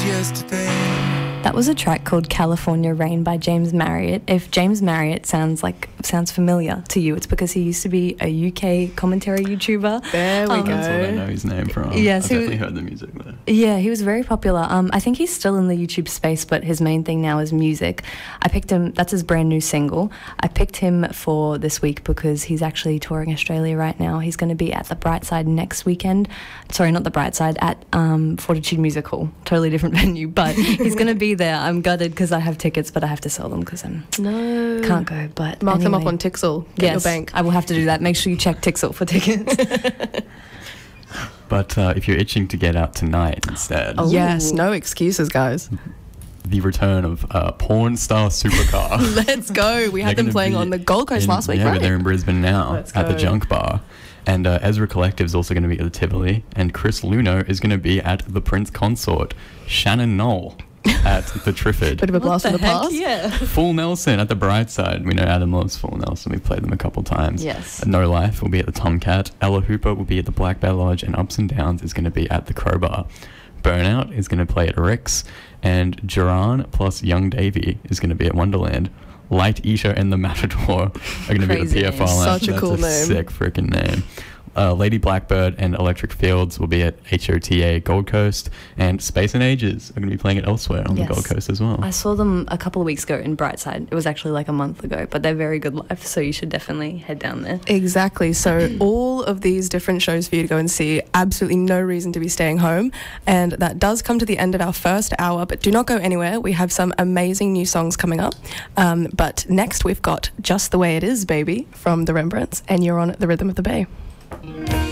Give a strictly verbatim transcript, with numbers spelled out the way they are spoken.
yesterday. That was a track called California Rain by James Marriott. If James Marriott sounds like sounds familiar to you, it's because he used to be a U K commentary YouTuber. There we Um, go. That's what I know his name from. Yes, I've he definitely was- heard the music there. Yeah, he was very popular. Um, I think he's still in the YouTube space, but his main thing now is music. I picked him, that's his brand new single. I picked him for this week because he's actually touring Australia right now. He's going to be at the Brightside next weekend. Sorry, not the Brightside, at um, Fortitude Music Hall. Totally different venue, but he's going to be there. I'm gutted because I have tickets, but I have to sell them because I No. can't go. But Mark them up anyway. on Tixel. Get Yes, your bank. I will have to do that. Make sure you check Tixel for tickets. But uh, if you're itching to get out tonight instead, Oh. Yes, no excuses, guys. the return of uh, Porn Star Supercar. Let's go. We They're had them gonna playing be on the Gold Coast in- last week, yeah, right? but they're in Brisbane now Let's at the go. Junk Bar. And uh, Ezra Collective's also going to be at the Tivoli. And Chris Luno is going to be at the Prince Consort. Shannon Knoll at the Triffid. Bit of a blast from the past. Yeah. Full Nelson at the Brightside. We know Adam loves Full Nelson. We've played them a couple times. Yes. No Life will be at the Tomcat. Ella Hooper will be at the Black Bear Lodge. And Ups and Downs is going to be at the Crowbar. Burnout is going to play at Rick's. And Duran plus Young Davey is going to be at Wonderland. Light Isha and the Matador are going to be at Crazy the P F R name. Lounge. Such a That's cool a name. sick freaking name. Uh, Lady Blackbird and Electric Fields will be at H O T A Gold Coast, and Space and Ages are going to be playing it elsewhere on Yes. the Gold Coast as well. I saw them a couple of weeks ago in Brightside. It was actually like a month ago, but they're very good live, so you should definitely head down there. Exactly. So all of these different shows for you to go and see, absolutely no reason to be staying home. And that does come to the end of our first hour, but do not go anywhere. We have some amazing new songs coming up. Um, but next we've got Just the Way It Is, Baby from the Rembrandts, and you're on The Rhythm of the Bay.